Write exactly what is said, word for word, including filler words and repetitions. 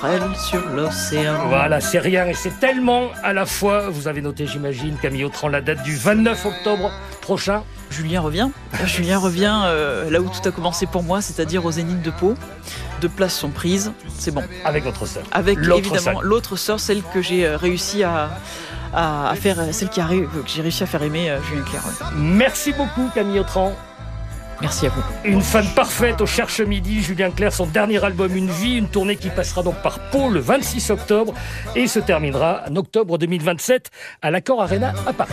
naturel sur l'océan. Voilà, c'est rien et c'est tellement à la fois. Vous avez noté, j'imagine, Camille Autran, la date du vingt-neuf octobre prochain. Julien revient. Julien revient euh, là où tout a commencé pour moi, c'est-à-dire au Zénith de Pau. Deux places sont prises, c'est bon. Avec votre sœur. Avec l'autre évidemment sœur. l'autre sœur, celle que j'ai réussi à, à, à faire, celle qui a, que j'ai réussi à faire aimer euh, Julien Clerc. Ouais. Merci beaucoup, Camille Autran. Merci à vous. Une fan parfaite au Cherche Midi. Julien Clerc, son dernier album Une vie, une tournée qui passera donc par Pau le vingt-six octobre et se terminera en octobre deux mille vingt-sept à l'Accor Arena à Paris.